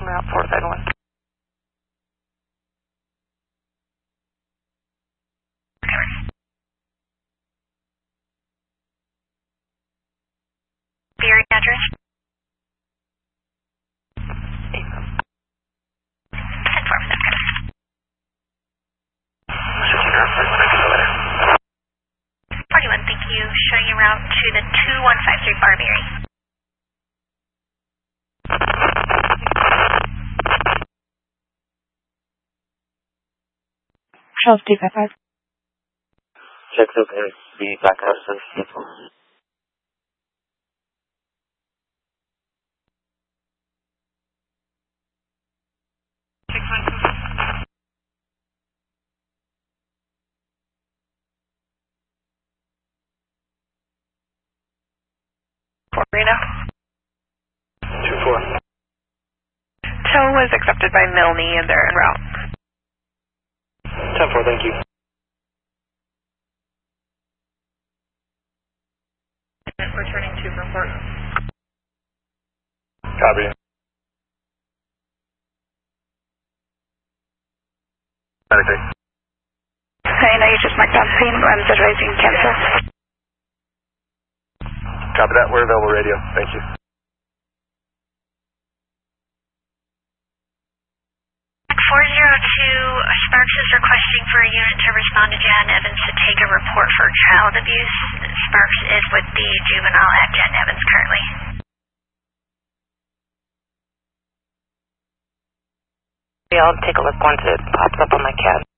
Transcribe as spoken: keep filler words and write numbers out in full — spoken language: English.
Route four seven one. Beery address? ten four, forty-one, thank you. Showing you route to the two one five three Barberry. Charles two five five. Check okay. Be back out of Central. Reno. two four. Tow was accepted by Milne and they're en route. ten four, thank you. Returning to report. Copy. Okay. Hey, now you just marked on scene. I'm advising cancel. Copy that. We're available radio. Thank you. four zero two, Sparks is requesting for a unit to respond to Jan Evans to take a report for child abuse. Sparks is with the juvenile at Jan Evans currently. I'll take a look once it pops up on my C A D.